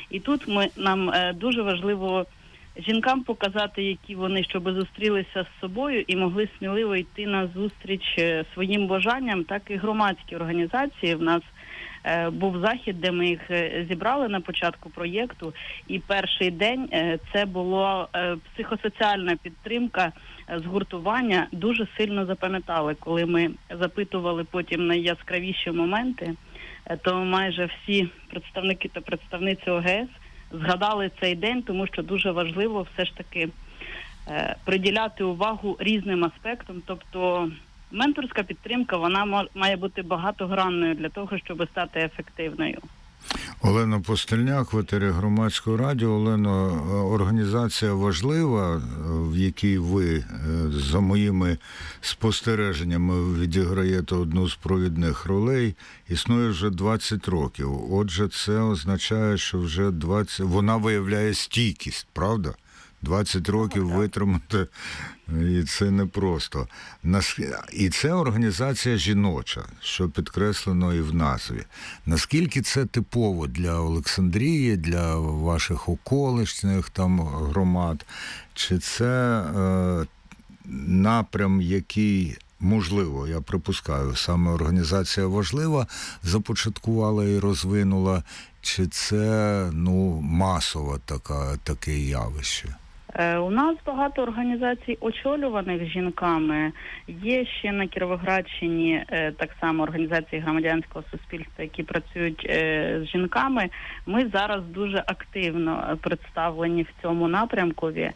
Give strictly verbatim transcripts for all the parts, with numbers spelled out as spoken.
І тут ми, нам е, дуже важливо жінкам показати, які вони, щоб зустрілися з собою і могли сміливо йти на зустріч е, своїм бажанням, так і громадські організації. В нас е, був захід, де ми їх е, зібрали на початку проєкту, і перший день е, це була е, психосоціальна підтримка, згуртування. Дуже сильно запам'ятали, коли ми запитували потім найяскравіші моменти, то майже всі представники та представниці О Ге Ес згадали цей день, тому що дуже важливо все ж таки е, приділяти увагу різним аспектам. Тобто менторська підтримка, вона має бути багатогранною для того, щоб стати ефективною. Олена Постельняк, в етері Громадського радіо. Олено, організація важлива, в якій ви, за моїми спостереженнями, відіграєте одну з провідних ролей, існує вже двадцять років. Отже, це означає, що вже двадцять... Вона виявляє стійкість, правда? двадцять років витримати, і це непросто. І це організація жіноча, що підкреслено і в назві. Наскільки це типово для Олександрії, для ваших околичних там громад? Чи це е, напрям, який, можливо, я припускаю, саме організація важлива, започаткувала і розвинула, чи це, ну, масове така, таке явище? У нас багато організацій, очолюваних жінками. Є ще на Кіровоградщині так само організації громадянського суспільства, які працюють з жінками. Ми зараз дуже активно представлені в цьому напрямкові.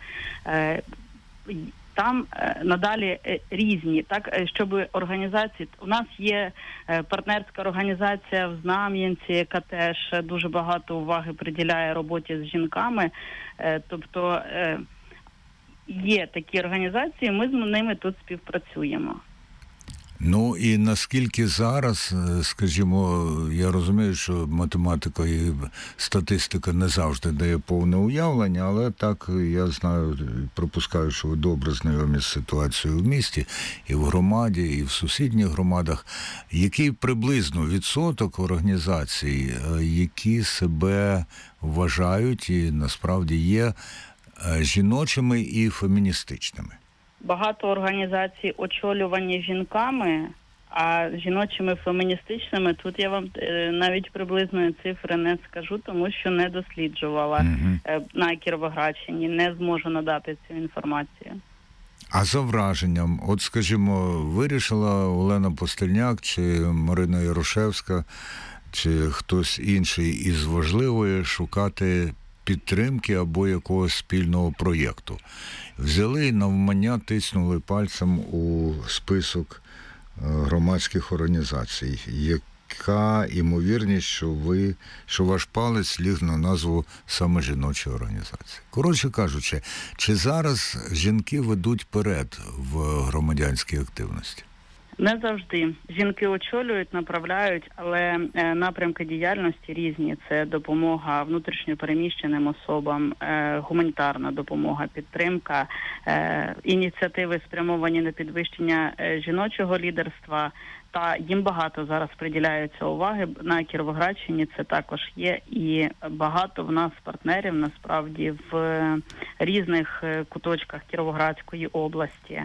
Там надалі різні, так, щоб організації, у нас є партнерська організація в Знам'янці, яка теж дуже багато уваги приділяє роботі з жінками, тобто є такі організації, ми з ними тут співпрацюємо. Ну і наскільки зараз, скажімо, я розумію, що математика і статистика не завжди дає повне уявлення, але так я знаю, припускаю, що ви добре знайомі з ситуацією в місті, і в громаді, і в сусідніх громадах. Який приблизно відсоток організацій, які себе вважають і насправді є жіночими і феміністичними? Багато організацій очолювані жінками, а жіночими феміністичними тут я вам навіть приблизної цифри не скажу, тому що не досліджувала mm-hmm. на Кіровоградщині, не зможу надати цю інформацію. А за враженням, от, скажімо, вирішила Олена Постельняк чи Марина Ярошевська, чи хтось інший із важливої шукати підтримки або якогось спільного проєкту. Взяли і навмання тиснули пальцем у список громадських організацій. Яка імовірність, що ви, що ваш палець ліг на назву саме жіночої організації? Коротше кажучи, чи зараз жінки ведуть перед в громадянській активності? Не завжди. Жінки очолюють, направляють, але напрямки діяльності різні. Це допомога внутрішньо переміщеним особам, гуманітарна допомога, підтримка, ініціативи спрямовані на підвищення жіночого лідерства. Та їм багато зараз приділяється уваги. На Кіровоградщині це також є. І багато в нас партнерів, насправді, в різних куточках Кіровоградської області.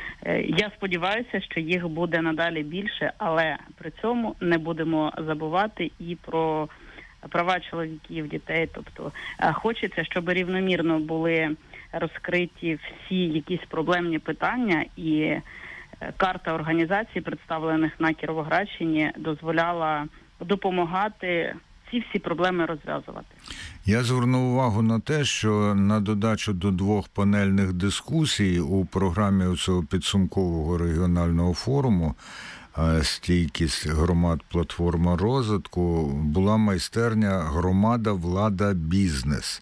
Я сподіваюся, що їх буде надалі більше, але при цьому не будемо забувати і про права чоловіків, дітей. Тобто хочеться, щоб рівномірно були розкриті всі якісь проблемні питання, і карта організацій, представлених на Кіровоградщині, дозволяла допомагати ці всі проблеми розв'язувати. Я звернув увагу на те, що на додачу до двох панельних дискусій у програмі цього підсумкового регіонального форуму «Стійкість громад. Платформа розвитку» була майстерня «Громада, влада, бізнес».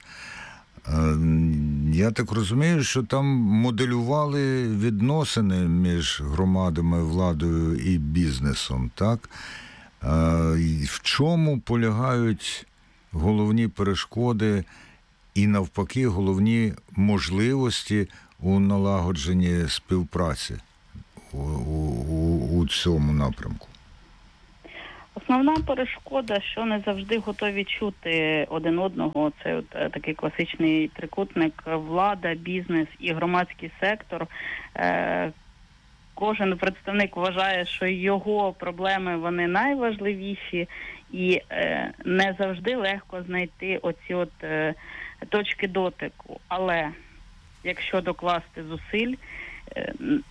Я так розумію, що там моделювали відносини між громадами, владою і бізнесом, так? В чому полягають головні перешкоди і, навпаки, головні можливості у налагодженні співпраці у, у, у цьому напрямку? Основна перешкода, що не завжди готові чути один одного. Це от е, такий класичний трикутник: влада, бізнес і громадський сектор. Е, Кожен представник вважає, що його проблеми вони найважливіші, і е, не завжди легко знайти оці от е, точки дотику. Але якщо докласти зусиль, е,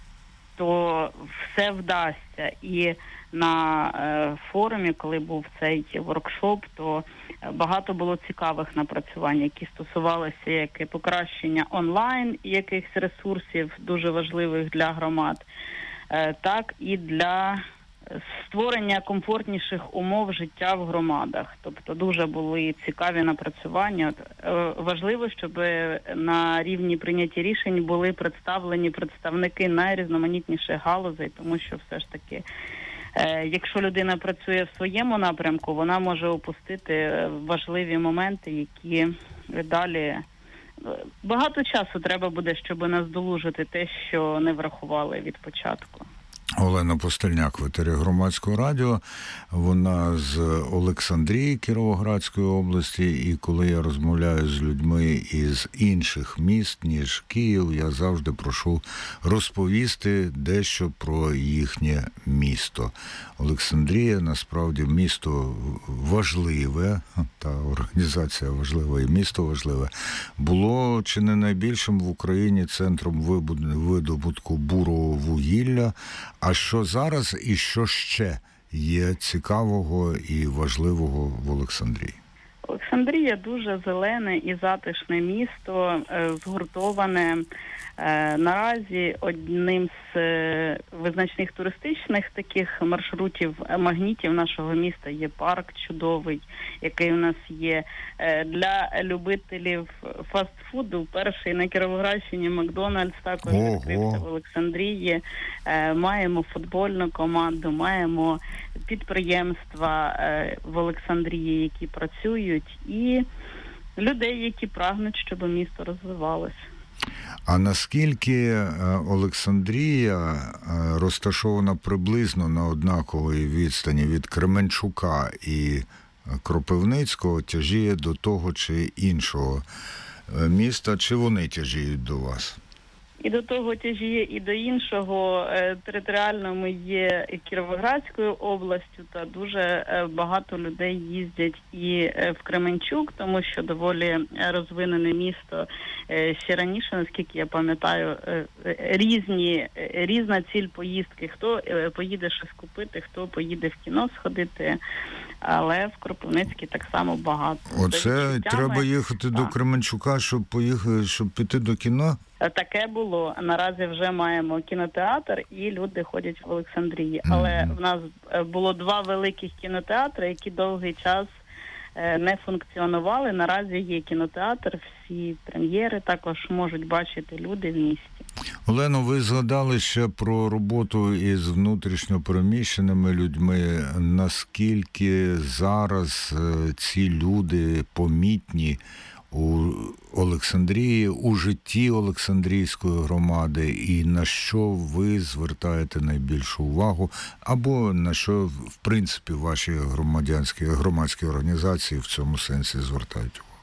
то все вдасться. І на е, форумі, коли був цей воркшоп, то багато було цікавих напрацювань, які стосувалися як і покращення онлайн якихось ресурсів, дуже важливих для громад, е, так і для створення комфортніших умов життя в громадах. Тобто дуже були цікаві напрацювання. От, е, важливо, щоб на рівні прийняття рішень були представлені представники найрізноманітніших галузей, тому що все ж таки, е, якщо людина працює в своєму напрямку, вона може опустити важливі моменти, які далі... Багато часу треба буде, щоб наздолужити те, що не врахували від початку. Олена Постельняк в етері Громадського радіо. Вона з Олександрії, Кіровоградської області, і коли я розмовляю з людьми із інших міст, ніж Київ, я завжди прошу розповісти дещо про їхнє місто. Олександрія, насправді, місто важливе, та організація важлива і місто важливе, було чи не найбільшим в Україні центром видобутку бурого вугілля. А що зараз і що ще є цікавого і важливого в Олександрії? Олександрія дуже зелене і затишне місто, згуртоване. Наразі одним з визначних туристичних таких маршрутів, магнітів нашого міста є парк чудовий, який у нас є. Для любителів фастфуду перший на Кіровоградщині Макдональдс також відкрився в Олександрії. Маємо футбольну команду, маємо підприємства в Олександрії, які працюють, і людей, які прагнуть, щоб місто розвивалося. А наскільки Олександрія розташована приблизно на однаковій відстані від Кременчука і Кропивницького, тяжіє до того чи іншого міста, чи вони тяжіють до вас? І до того тяжіє, і до іншого. Територіально ми є Кіровоградською областю, та дуже багато людей їздять і в Кременчук, тому що доволі розвинене місто. Ще раніше, наскільки я пам'ятаю, різні, різна ціль поїздки. Хто поїде щось купити, хто поїде в кіно сходити, але в Кропивницький так само багато. Оце треба їхати до Кременчука, щоб поїхати, щоб піти до кіно? Таке було. Наразі вже маємо кінотеатр, і люди ходять в Олександрії. Але mm-hmm. в нас було два великих кінотеатри, які довгий час не функціонували. Наразі є кінотеатр, всі прем'єри також можуть бачити люди в місті. Олено, ви згадали ще про роботу із внутрішньо переміщеними людьми. Наскільки зараз ці люди помітні у Олександрії, у житті Олександрійської громади, і на що ви звертаєте найбільшу увагу, або на що, в принципі, ваші громадянські, громадські організації в цьому сенсі звертають увагу?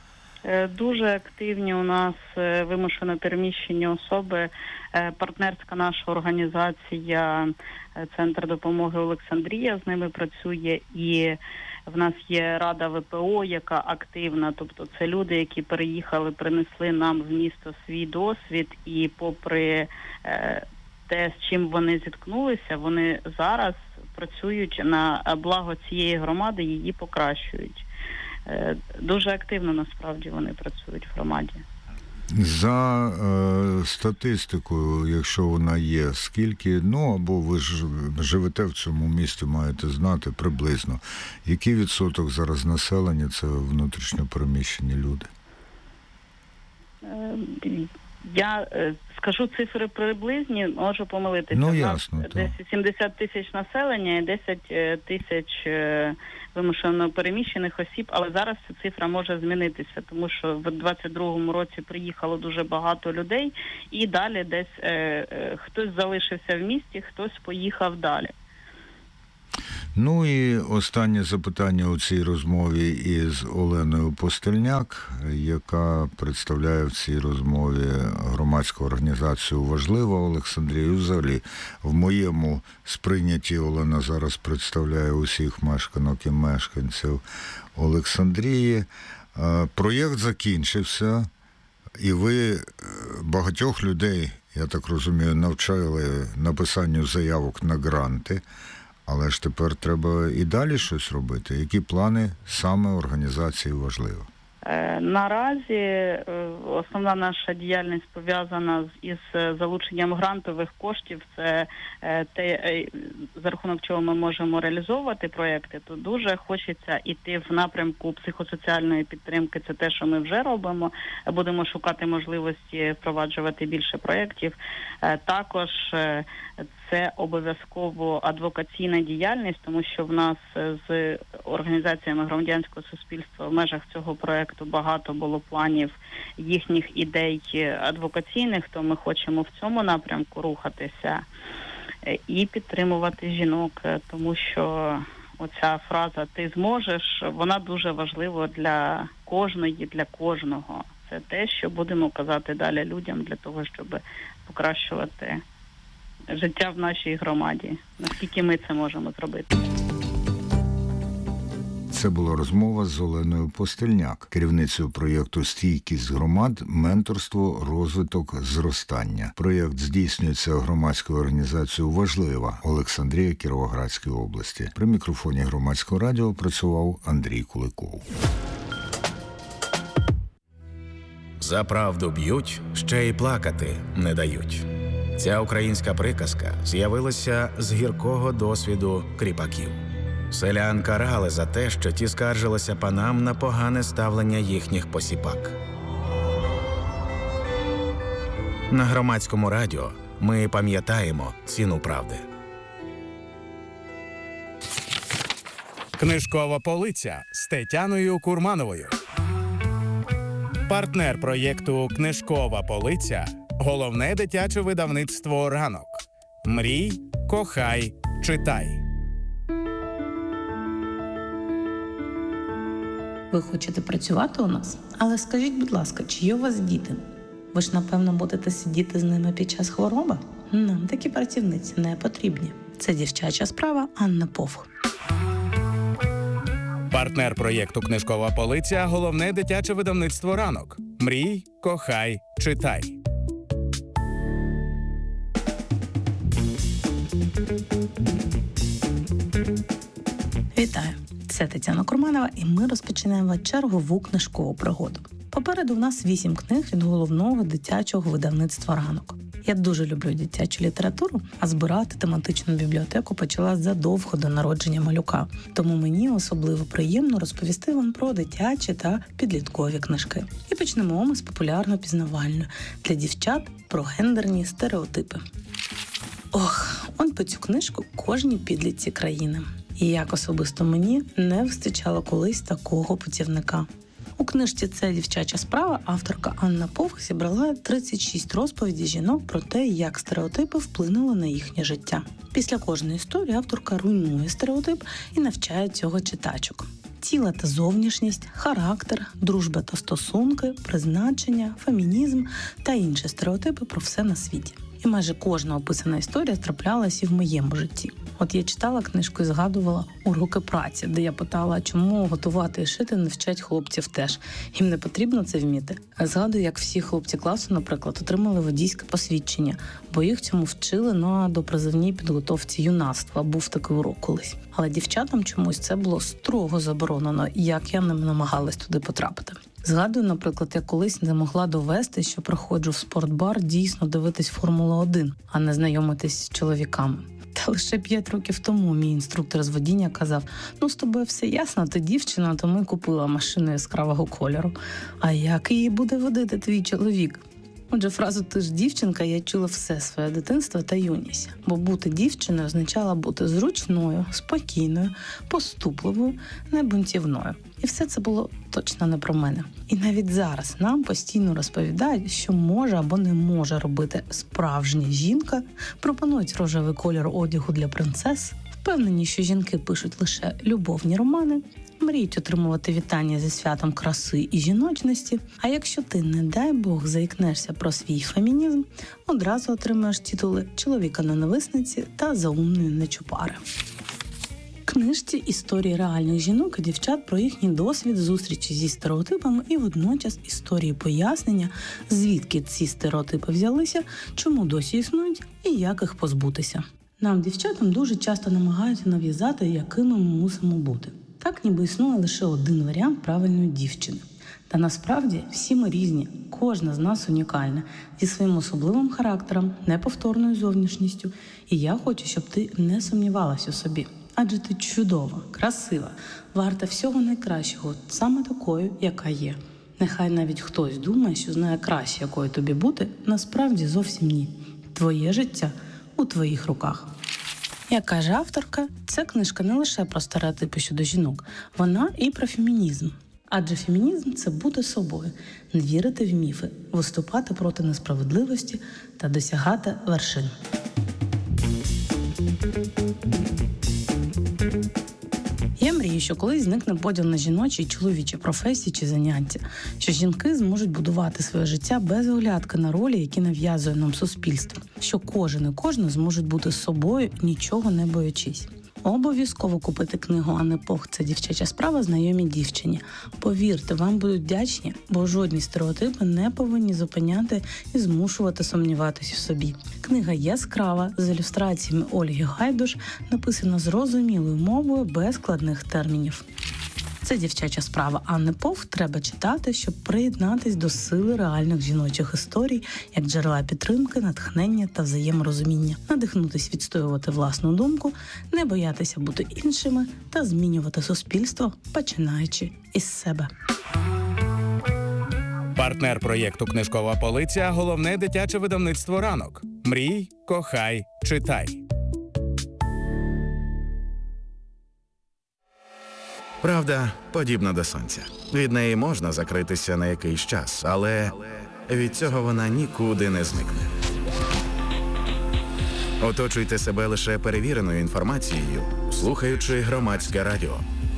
Дуже активні у нас вимушено переміщені особи. Партнерська наша організація «Центр допомоги Олександрія» з ними працює, і в нас є Рада ВПО, яка активна, тобто це люди, які переїхали, принесли нам в місто свій досвід, і попри е, те, з чим вони зіткнулися, вони зараз працюють на благо цієї громади, її покращують. Е, дуже активно, насправді, вони працюють в громаді. За е, статистикою, якщо вона є, скільки, ну, або ви ж живете в цьому місті, маєте знати приблизно, який відсоток зараз населення це внутрішньо переміщені люди? Е, я е, скажу цифри приблизні, можу помилитися. Ну, ясно. Десь сімдесят тисяч населення і десять тисяч е, вимушено переміщених осіб, але зараз ця цифра може змінитися, тому що в двадцять другому році приїхало дуже багато людей, і далі десь е, е, хтось залишився в місті, хтось поїхав далі. Ну і останнє запитання у цій розмові із Оленою Постельняк, яка представляє в цій розмові громадську організацію «Важлива» Олександрію. Взагалі, в моєму сприйнятті Олена зараз представляє усіх мешканок і мешканців Олександрії. Проєкт закінчився, і ви багатьох людей, я так розумію, навчили написанню заявок на гранти. Але ж тепер треба і далі щось робити. Які плани саме організації «Важлива»? Наразі основна наша діяльність пов'язана із залученням грантових коштів. Це те, за рахунок чого ми можемо реалізовувати проєкти. То дуже хочеться йти в напрямку психосоціальної підтримки. Це те, що ми вже робимо. Будемо шукати можливості впроваджувати більше проєктів. Також це обов'язково адвокаційна діяльність, тому що в нас з організаціями громадянського суспільства в межах цього проєкту багато було планів їхніх ідей адвокаційних, то ми хочемо в цьому напрямку рухатися і підтримувати жінок, тому що оця фраза «ти зможеш», вона дуже важлива для кожної, для кожного. Це те, що будемо казати далі людям для того, щоб покращувати життя в нашій громаді. Наскільки ми це можемо зробити. Це була розмова з Оленою Постельняк, керівницею проєкту «Стійкість громад. Менторство, розвиток, зростання». Проєкт здійснюється громадською організацією «Важлива» Олександрія Кіровоградської області. При мікрофоні Громадського радіо працював Андрій Куликов. За правду б'ють, ще й плакати не дають. Ця українська приказка з'явилася з гіркого досвіду кріпаків. Селян карали за те, що ті скаржилися панам на погане ставлення їхніх посіпак. На Громадському радіо ми пам'ятаємо ціну правди. Книжкова полиця з Тетяною Курмановою. Партнер проєкту «Книжкова полиця» – головне дитяче видавництво «Ранок». Мрій, кохай, читай. Ви хочете працювати у нас? Але скажіть, будь ласка, чи є у вас діти? Ви ж, напевно, будете сидіти з ними під час хвороби? Нам такі працівниці не потрібні. Це дівчача справа Анна Повх. Партнер проєкту «Книжкова полиця» – головне дитяче видавництво «Ранок». Мрій, кохай, читай. Вітаю! Це Тетяна Курманова, і ми розпочинаємо чергову книжкову пригоду. Попереду в нас вісім книг від головного дитячого видавництва «Ранок». Я дуже люблю дитячу літературу, а збирати тематичну бібліотеку почала задовго до народження малюка. Тому мені особливо приємно розповісти вам про дитячі та підліткові книжки. І почнемо ми з популярно-пізнавальної для дівчат про гендерні стереотипи. Ох, он по цю книжку кожній підлітці країни. І як особисто мені не вистачало колись такого путівника. У книжці «Це дівчача справа» авторка Анна Повх зібрала тридцять шість розповідей жінок про те, як стереотипи вплинули на їхнє життя. Після кожної історії авторка руйнує стереотип і навчає цього читачок. Тіло та зовнішність, характер, дружба та стосунки, призначення, фемінізм та інші стереотипи про все на світі. І майже кожна описана історія траплялась і в моєму житті. От я читала книжку і згадувала уроки праці, де я питала, чому готувати і шити не вчать хлопців теж. Їм не потрібно це вміти. А згадую, як всі хлопці класу, наприклад, отримали водійське посвідчення, бо їх цьому вчили на допризовній підготовці юнацтва. Був такий урок колись. Але дівчатам чомусь це було строго заборонено, як я не намагалась туди потрапити. Згадую, наприклад, я колись не могла довести, що приходжу в спортбар дійсно дивитись Формулу один, а не знайомитись з чоловіками. Та лише п'ять років тому мій інструктор з водіння казав: ну, з тобою все ясно, ти дівчина, то ми купила машину яскравого кольору. А як її буде водити твій чоловік? Отже, фразу «ти ж дівчинка» я чула все своє дитинство та юність. Бо бути дівчиною означало бути зручною, спокійною, поступливою, не бунтівною. І все це було точно не про мене. І навіть зараз нам постійно розповідають, що може або не може робити справжня жінка, пропонують рожевий кольор одягу для принцес, впевнені, що жінки пишуть лише любовні романи, мріють отримувати вітання зі святом краси і жіночності, а якщо ти, не дай Бог, заікнешся про свій фемінізм, одразу отримаєш титули чоловіка-ненависниці та заумної нечупари. В книжці історії реальних жінок і дівчат про їхній досвід зустрічі зі стереотипами і водночас історії пояснення, звідки ці стереотипи взялися, чому досі існують і як їх позбутися. Нам, дівчатам, дуже часто намагаються нав'язати, якими ми мусимо бути. Так ніби існує лише один варіант правильної дівчини. Та насправді всі ми різні, кожна з нас унікальна, зі своїм особливим характером, неповторною зовнішністю. І я хочу, щоб ти не сумнівалась у собі. Адже ти чудова, красива, варта всього найкращого, саме такою, яка є. Нехай навіть хтось думає, що знає краще, якою тобі бути, насправді зовсім ні. Твоє життя у твоїх руках. Як каже авторка, ця книжка не лише про стереотипи щодо жінок, вона і про фемінізм. Адже фемінізм – це бути собою, не вірити в міфи, виступати проти несправедливості та досягати вершин. Я мрію, що колись зникне поділ на жіночі і чоловічі професії чи заняття, що жінки зможуть будувати своє життя без оглядки на ролі, які нав'язує нам суспільство, що кожен і кожна зможуть бути собою, нічого не боячись. Обов'язково купити книгу Анни Пох «Це дівчача справа. Знайомі дівчині». Повірте, вам будуть вдячні, бо жодні стереотипи не повинні зупиняти і змушувати сумніватись у собі. Книга яскрава, з ілюстраціями Ольги Гайдуш, написана зрозумілою мовою без складних термінів. «Це дівчача справа» Анни Пох треба читати, щоб приєднатись до сили реальних жіночих історій, як джерела підтримки, натхнення та взаєморозуміння, надихнутись відстоювати власну думку, не боятися бути іншими та змінювати суспільство, починаючи із себе. Партнер проєкту «Книжкова полиця» – головне дитяче видавництво «Ранок». Мрій, кохай, читай. Правда подібна до сонця. Від неї можна закритися на якийсь час, але від цього вона нікуди не зникне. Оточуйте себе лише перевіреною інформацією, слухаючи Громадське радіо.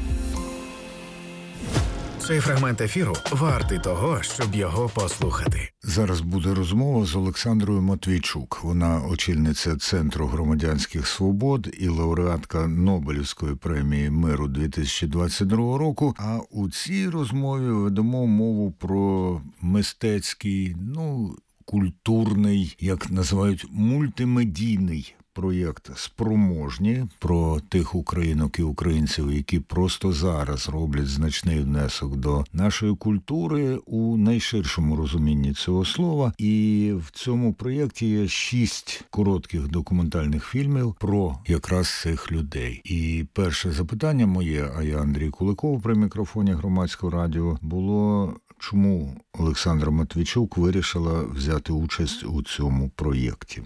Цей фрагмент ефіру вартий того, щоб його послухати. Зараз буде розмова з Олександрою Матвійчук. Вона очільниця Центру громадянських свобод і лауреатка Нобелівської премії миру дві тисячі двадцять другого року. А у цій розмові ведемо мову про мистецький, ну, культурний, як називають, мультимедійний проєкт «Спроможні» про тих українок і українців, які просто зараз роблять значний внесок до нашої культури у найширшому розумінні цього слова. І в цьому проєкті є шість коротких документальних фільмів про якраз цих людей. І перше запитання моє, а я Андрій Куликов при мікрофоні Громадського радіо, було: чому Олександра Матвійчук вирішила взяти участь у цьому проєкті?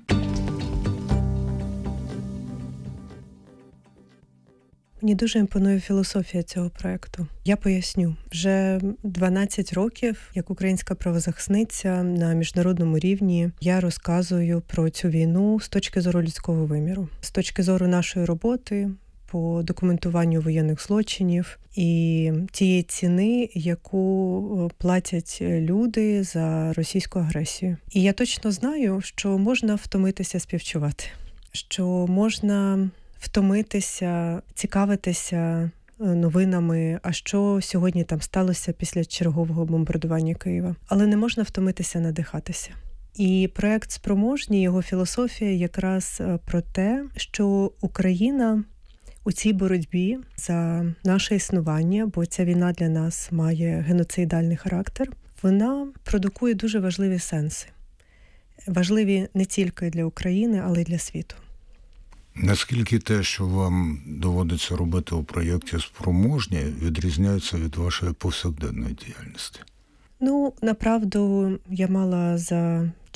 Мені дуже імпонує філософія цього проєкту. Я поясню. Вже дванадцять років, як українська правозахисниця на міжнародному рівні, я розказую про цю війну з точки зору людського виміру, з точки зору нашої роботи по документуванню воєнних злочинів і тієї ціни, яку платять люди за російську агресію. І я точно знаю, що можна втомитися співчувати, що можна втомитися, цікавитися новинами, а що сьогодні там сталося після чергового бомбардування Києва. Але не можна втомитися надихатися. І проєкт «Спроможні», його філософія якраз про те, що Україна у цій боротьбі за наше існування, бо ця війна для нас має геноцидальний характер, вона продукує дуже важливі сенси. Важливі не тільки для України, але й для світу. Наскільки те, що вам доводиться робити у проєкті «Спроможні», відрізняється від вашої повсякденної діяльності? Ну, направду, я мала за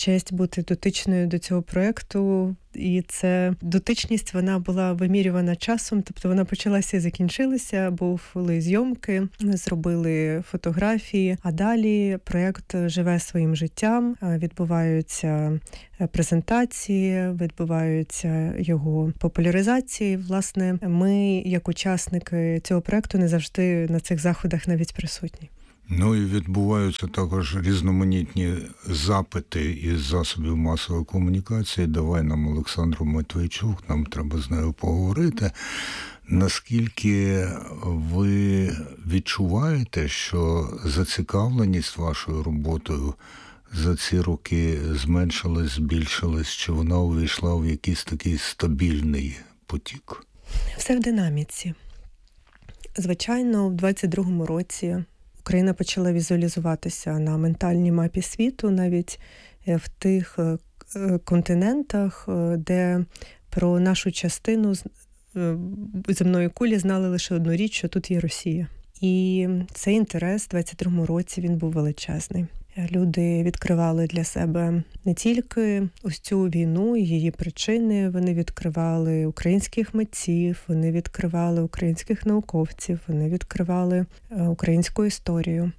честь бути дотичною до цього проєкту. І це дотичність, вона була вимірювана часом, тобто вона почалася і закінчилася, були зйомки, ми зробили фотографії, а далі проєкт живе своїм життям, відбуваються презентації, відбуваються його популяризації. Власне, ми, як учасники цього проєкту, не завжди на цих заходах навіть присутні. Ну і відбуваються також різноманітні запити із засобів масової комунікації. Давай нам Олександру Матвійчук, нам треба з нею поговорити. Наскільки ви відчуваєте, що зацікавленість вашою роботою за ці роки зменшилась, збільшилась, чи вона увійшла в якийсь такий стабільний потік? Все в динаміці. Звичайно, в двадцять другому році Україна почала візуалізуватися на ментальній мапі світу, навіть в тих континентах, де про нашу частину земної кулі знали лише одну річ, що тут є Росія. І цей інтерес в двадцять другому році, він був величезний. Люди відкривали для себе не тільки ось цю війну і її причини, вони відкривали українських митців, вони відкривали українських науковців, вони відкривали українську історію.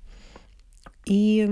І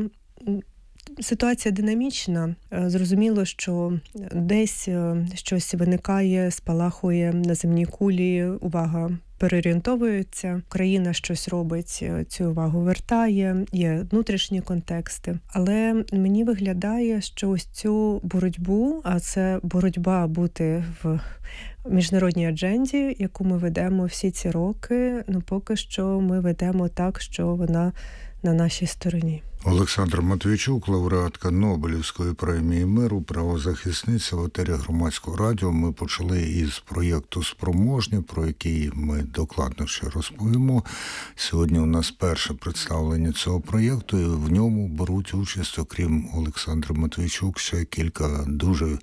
ситуація динамічна. Зрозуміло, що десь щось виникає, спалахує на земній кулі, увага переорієнтовується, Україна щось робить, цю увагу вертає, є внутрішні контексти. Але мені виглядає, що ось цю боротьбу, а це боротьба бути в міжнародній адженді, яку ми ведемо всі ці роки, ну поки що ми ведемо так, що вона на нашій стороні. Олександр Матвійчук, лауреатка Нобелівської премії миру, правозахисниця в етері Громадського радіо. Ми почали із проєкту «Спроможні», про який ми докладно ще розповімо. Сьогодні у нас перше представлення цього проєкту, і в ньому беруть участь, окрім Олександра Матвійчук, ще кілька дуже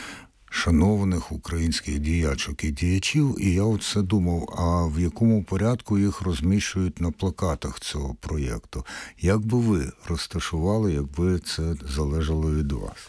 шанованих українських діячок і діячів. І я от все думав, а в якому порядку їх розміщують на плакатах цього проєкту? Як би ви розташували, якби це залежало від вас?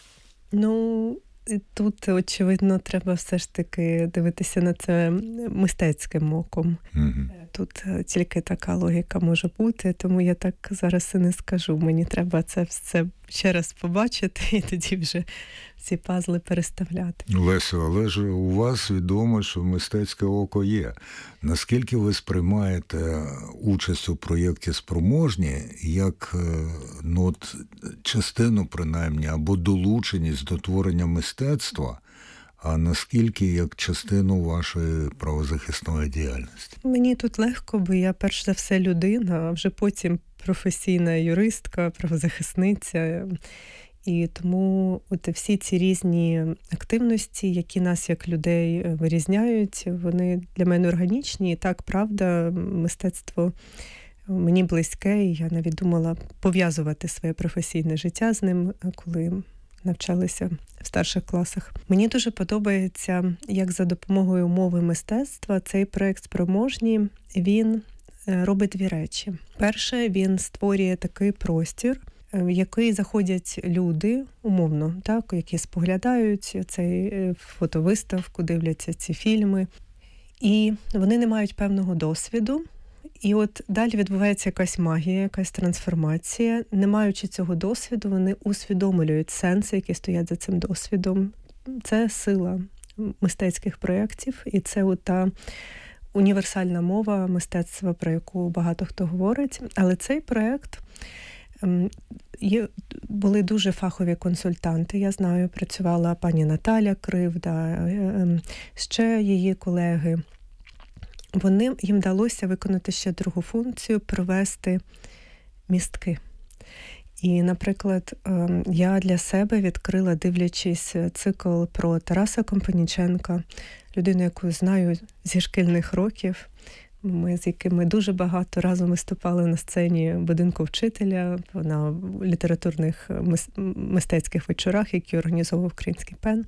Ну, тут, очевидно, треба все ж таки дивитися на це мистецьким оком. Угу. Тут тільки така логіка може бути, тому я так зараз і не скажу. Мені треба це все ще раз побачити і тоді вже ці пазли переставляти. Лесю, але ж у вас відомо, що мистецьке око є. Наскільки ви сприймаєте участь у проєкті «Спроможні» як ну, от, частину, принаймні, або долученість до творення мистецтва, а наскільки як частину вашої правозахисної діяльності? Мені тут легко, бо я перш за все людина, а вже потім професійна юристка, правозахисниця. І тому от всі ці різні активності, які нас як людей вирізняють, вони для мене органічні. І так, правда, мистецтво мені близьке, і я навіть думала пов'язувати своє професійне життя з ним, коли навчалися в старших класах. Мені дуже подобається, як за допомогою мови мистецтва цей проєкт «Спроможні», він робить дві речі. Перше, він створює такий простір, в який заходять люди, умовно, так, які споглядають цей фотовиставку, дивляться ці фільми, і вони не мають певного досвіду. І от далі відбувається якась магія, якась трансформація. Не маючи цього досвіду, вони усвідомлюють сенси, які стоять за цим досвідом. Це сила мистецьких проєктів, і це от та універсальна мова мистецтва, про яку багато хто говорить. Але цей проєкт, є, були дуже фахові консультанти. Я знаю, працювала пані Наталя Кривда, ще її колеги. Вони, їм вдалося виконати ще другу функцію – провести містки. І, наприклад, я для себе відкрила, дивлячись цикл про Тараса Компаніченка, людину, яку знаю зі шкільних років, ми з якими дуже багато разом виступали на сцені будинку вчителя, на літературних мистецьких вечорах, які організовував Український пен.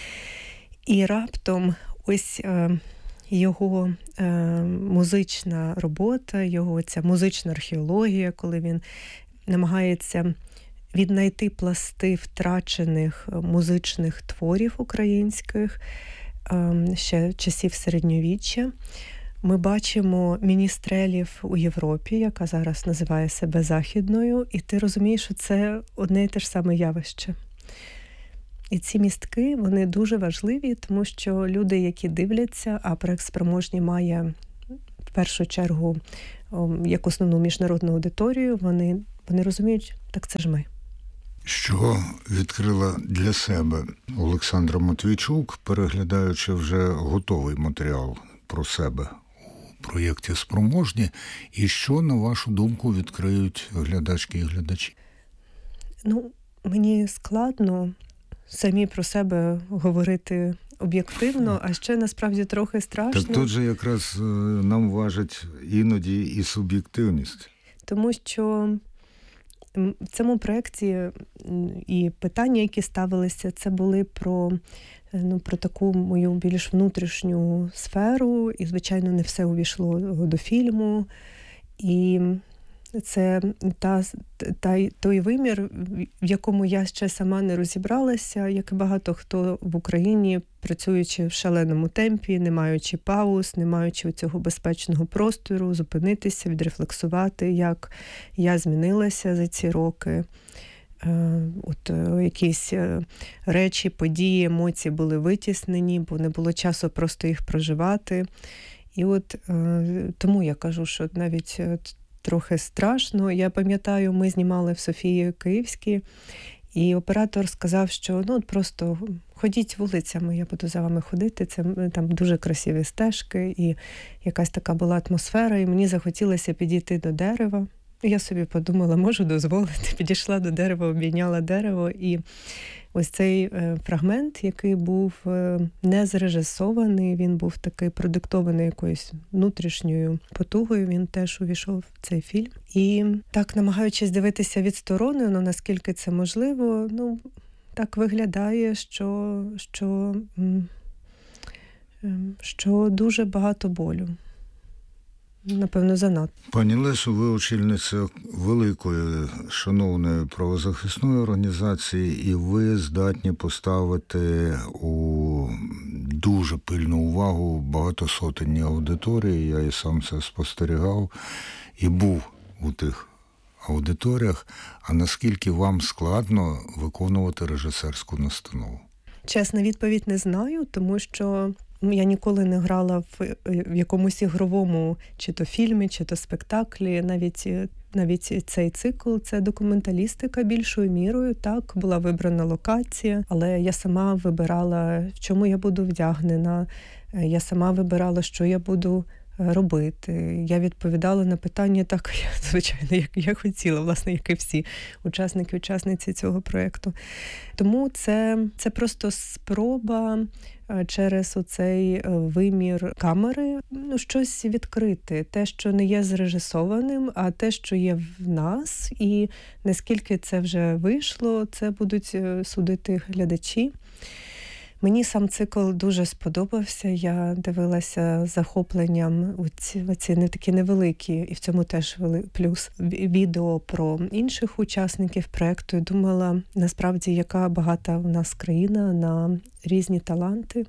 І раптом ось його е, музична робота, його ця музична археологія, коли він намагається віднайти пласти втрачених музичних творів українських ще часів середньовіччя. Ми бачимо міністрелів у Європі, яка зараз називає себе Західною, і ти розумієш, що це одне і те ж саме явище. І ці містки, вони дуже важливі, тому що люди, які дивляться, а проект «Спроможні» має в першу чергу як основну міжнародну аудиторію, вони, вони розуміють, так це ж ми. Що відкрила для себе Олександра Матвійчук, переглядаючи вже готовий матеріал про себе у проєкті «Спроможні», і що, на вашу думку, відкриють глядачки і глядачі? Ну, мені складно самі про себе говорити об'єктивно, а ще насправді трохи страшно. Так тут же якраз нам важить іноді і суб'єктивність. Тому що в цьому проєкті і питання, які ставилися, це були про, ну, про таку мою більш внутрішню сферу, і, звичайно, не все увійшло до фільму. І це та, та, той вимір, в якому я ще сама не розібралася, як і багато хто в Україні, працюючи в шаленому темпі, не маючи пауз, не маючи цього безпечного простору, зупинитися, відрефлексувати, як я змінилася за ці роки. От якісь речі, події, емоції були витіснені, бо не було часу просто їх проживати. І от тому я кажу, що навіть трохи страшно. Я пам'ятаю, ми знімали в Софії Київській, і оператор сказав, що ну просто ходіть вулицями, я буду за вами ходити. Це там дуже красиві стежки, і якась така була атмосфера, і мені захотілося підійти до дерева. Я собі подумала, можу дозволити. Підійшла до дерева, обійняла дерево, і ось цей е, фрагмент, який був е, не зрежисований, він був такий продиктований якоюсь внутрішньою потугою, він теж увійшов в цей фільм. І так, намагаючись дивитися відсторонено, наскільки це можливо, ну, так виглядає, що, що, що дуже багато болю. Напевно, занадто. Пані Лесо, ви очільниця великої, шановної правозахисної організації, і ви здатні поставити у дуже пильну увагу багатосотенні аудиторії. Я і сам це спостерігав і був у тих аудиторіях. А наскільки вам складно виконувати режисерську настанову? Чесна відповідь не знаю, тому що я ніколи не грала в, в якомусь ігровому чи то фільмі, чи то спектаклі. Навіть, навіть цей цикл – це документалістика більшою мірою. Так, була вибрана локація, але я сама вибирала, в чому я буду вдягнена. Я сама вибирала, що я буду робити. Я відповідала на питання так, звичайно, як я хотіла, власне, як і всі учасники, учасниці цього проєкту. Тому це, це просто спроба через оцей вимір камери, ну, щось відкрити. Те, що не є зрежисованим, а те, що є в нас. І наскільки це вже вийшло, це будуть судити глядачі. Мені сам цикл дуже сподобався. Я дивилася з захопленням у ці, ці не такі невеликі, і в цьому теж плюс, відео про інших учасників проєкту. І думала, насправді, яка багата у нас країна на різні таланти.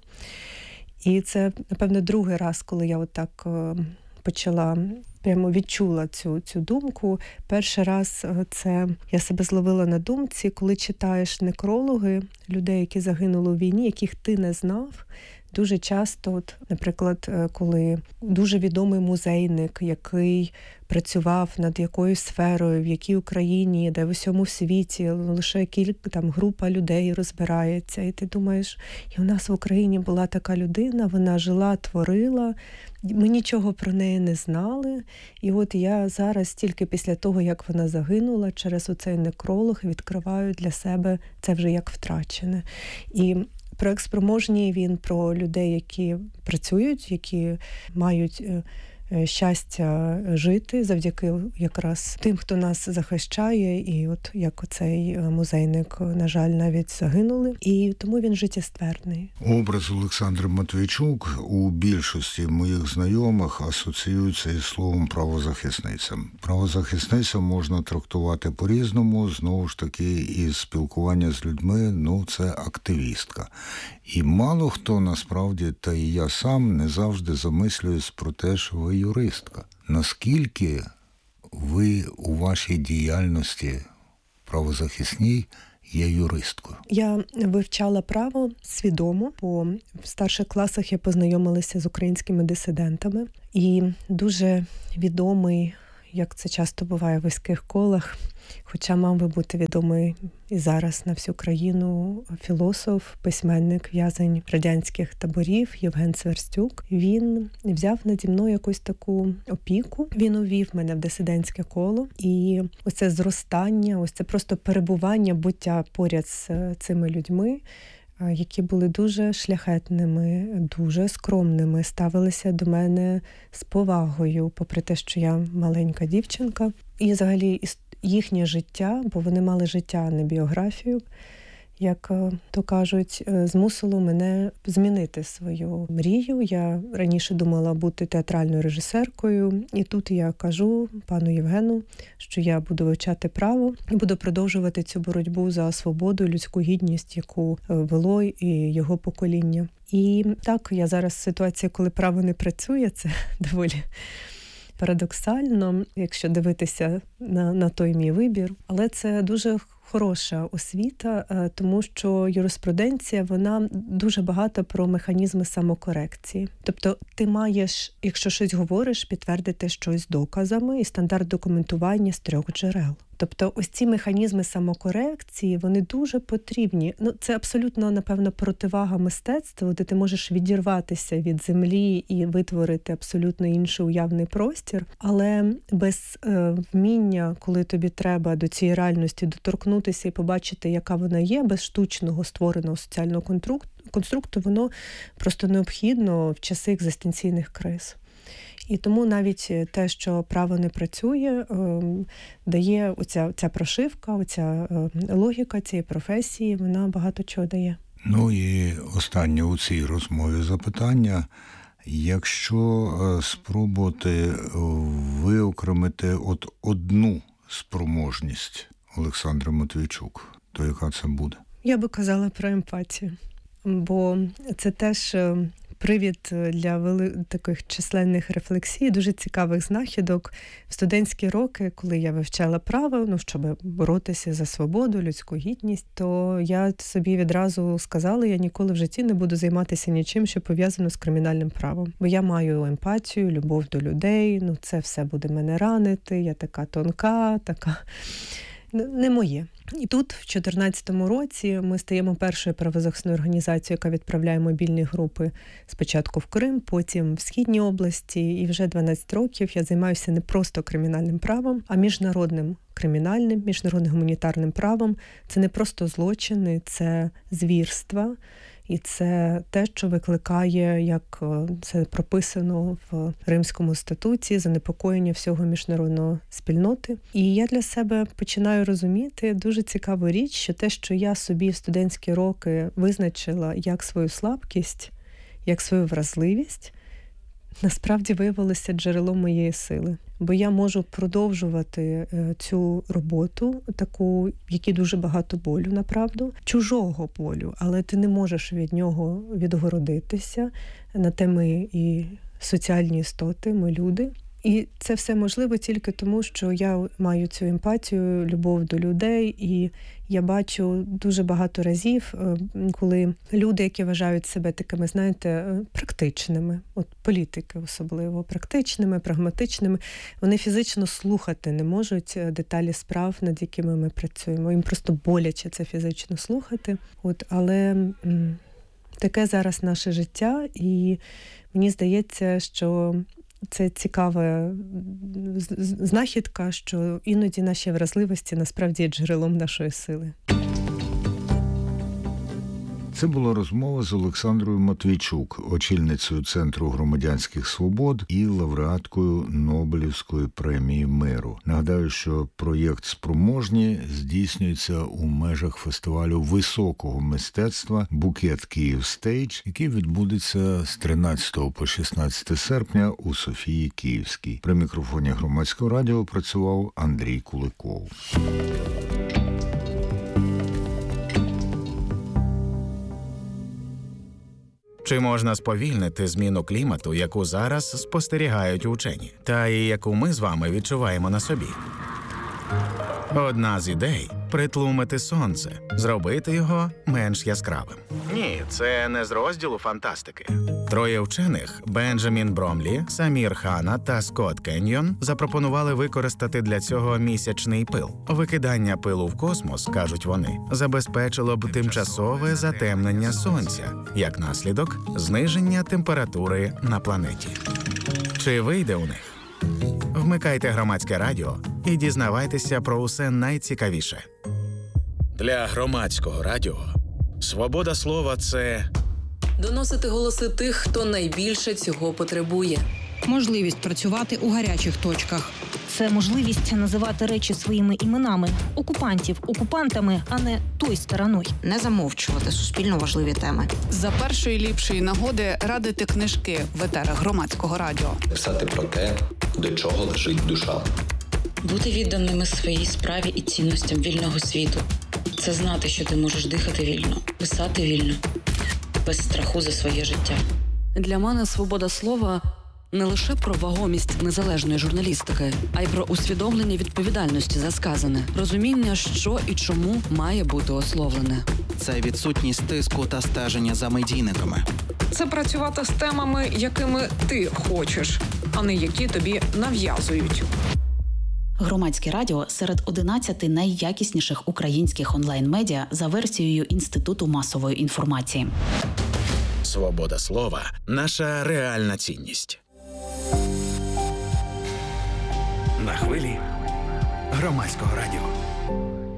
І це, напевно, другий раз, коли я отак почала, прямо відчула цю, цю думку. Перший раз це я себе зловила на думці, коли читаєш некрологи людей, які загинули у війні, яких ти не знав. Дуже часто, от, наприклад, коли дуже відомий музейник, який працював над якоюсь сферою, в якій Україні, де в усьому світі лише кілька, там, група людей розбирається, і ти думаєш, і у нас в Україні була така людина, вона жила, творила, ми нічого про неї не знали, і от я зараз, тільки після того, як вона загинула, через оцей некролог відкриваю для себе це вже як втрачене. І проект «Спроможні» він про людей, які працюють, які мають щастя жити завдяки якраз тим, хто нас захищає. І от як оцей музейник, на жаль, навіть загинули. І тому він життєстверний. Образ Олександри Матвійчук у більшості моїх знайомих асоціюється із словом правозахисниця. Правозахисниця можна трактувати по-різному. Знову ж таки, із спілкування з людьми, ну, це активістка. І мало хто насправді, та і я сам, не завжди замислююсь про те, що ви юристка. Наскільки ви у вашій діяльності правозахисній є юристкою? Я вивчала право свідомо. По старших класах я познайомилася з українськими дисидентами. І дуже відомий, як це часто буває в вузьких колах, хоча мав би бути відомий і зараз на всю країну, філософ, письменник, в'язень радянських таборів Євген Сверстюк. Він взяв наді мною якусь таку опіку. Він увів мене в дисидентське коло. І ось це зростання, ось це просто перебування, буття поряд з цими людьми, які були дуже шляхетними, дуже скромними, ставилися до мене з повагою, попри те, що я маленька дівчинка. І взагалі їхнє життя, бо вони мали життя, а не біографію, як то кажуть, змусило мене змінити свою мрію. Я раніше думала бути театральною режисеркою, і тут я кажу пану Євгену, що я буду вивчати право і буду продовжувати цю боротьбу за свободу, людську гідність, яку вело і його покоління. І так, я зараз в ситуації, коли право не працює, це доволі парадоксально, якщо дивитися на, на той мій вибір. Але це дуже хороша освіта, тому що юриспруденція, вона дуже багато про механізми самокорекції. Тобто ти маєш, якщо щось говориш, підтвердити щось доказами, і стандарт документування з трьох джерел. Тобто ось ці механізми самокорекції, вони дуже потрібні. Ну, це абсолютно, напевно, противага мистецтву, де ти можеш відірватися від землі і витворити абсолютно інший уявний простір. Але без е, вміння, коли тобі треба до цієї реальності доторкнутися і побачити, яка вона є, без штучного створеного соціального конструкту, конструкту, воно просто необхідно в часи екзистенційних криз. І тому навіть те, що право не працює, дає оця, ця прошивка, оця логіка цієї професії, вона багато чого дає. Ну і останнє у цій розмові запитання. Якщо спробувати виокремити от одну спроможність Олександри Матвійчук, то яка це буде? Я би казала про емпатію, бо це теж привід для вели... таких численних рефлексій, дуже цікавих знахідок. В студентські роки, коли я вивчала право, ну, щоб боротися за свободу, людську гідність, то я собі відразу сказала, я ніколи в житті не буду займатися нічим, що пов'язано з кримінальним правом. Бо я маю емпатію, любов до людей, ну це все буде мене ранити, я така тонка, така... Не моє. І тут, в чотирнадцятому році, ми стаємо першою правозахисною організацією, яка відправляє мобільні групи спочатку в Крим, потім в Східній області. І вже дванадцять років я займаюся не просто кримінальним правом, а міжнародним кримінальним, міжнародним гуманітарним правом. Це не просто злочини, це звірства. І це те, що викликає, як це прописано в Римському статуті, занепокоєння всього міжнародного спільноти. І я для себе починаю розуміти дуже цікаву річ, що те, що я собі в студентські роки визначила як свою слабкість, як свою вразливість, насправді виявилося джерелом моєї сили. Бо я можу продовжувати цю роботу, таку, в якій дуже багато болю, направду, чужого болю, але ти не можеш від нього відгородитися. На те ми і соціальні істоти, ми люди. І це все можливо тільки тому, що я маю цю емпатію, любов до людей, і я бачу дуже багато разів, коли люди, які вважають себе такими, знаєте, практичними, от політики особливо, практичними, прагматичними, вони фізично слухати не можуть деталі справ, над якими ми працюємо. Їм просто боляче це фізично слухати. От, але м, таке зараз наше життя, і мені здається, що це цікава знахідка, що іноді наші вразливості насправді є джерелом нашої сили. Це була розмова з Олександрою Матвійчук, очільницею Центру громадянських свобод і лауреаткою Нобелівської премії миру. Нагадаю, що проєкт «Спроможні» здійснюється у межах фестивалю високого мистецтва «Букет Київ Стейдж», який відбудеться з тринадцятого по шістнадцяте серпня у Софії Київській. При мікрофоні Громадського радіо працював Андрій Куликов. Чи можна сповільнити зміну клімату, яку зараз спостерігають учені, та і яку ми з вами відчуваємо на собі? Одна з ідей – притлумити сонце, зробити його менш яскравим. Ні, це не з розділу фантастики. Троє вчених – Бенджамін Бромлі, Самір Хана та Скотт Кеньйон – запропонували використати для цього місячний пил. Викидання пилу в космос, кажуть вони, забезпечило б тимчасове затемнення сонця, як наслідок – зниження температури на планеті. Чи вийде у них? Вмикайте Громадське радіо і дізнавайтеся про усе найцікавіше. Для Громадського радіо свобода слова – це доносити голоси тих, хто найбільше цього потребує. Можливість працювати у гарячих точках. Це можливість називати речі своїми іменами. Окупантів окупантами, а не той стороною. Не замовчувати суспільно важливі теми. За першої ліпшої нагоди радити книжки в етерах Громадського радіо. Писати про те, до чого лежить душа. Бути відданими своїй справі і цінностям вільного світу. Це знати, що ти можеш дихати вільно, писати вільно, без страху за своє життя. Для мене свобода слова – не лише про вагомість незалежної журналістики, а й про усвідомлення відповідальності за сказане, розуміння, що і чому має бути ословлене. Це відсутність тиску та стеження за медійниками. Це працювати з темами, якими ти хочеш, а не які тобі нав'язують. Громадське радіо серед одинадцяти найякісніших українських онлайн-медіа за версією Інституту масової інформації. Свобода слова – наша реальна цінність. На хвилі Громадського радіо.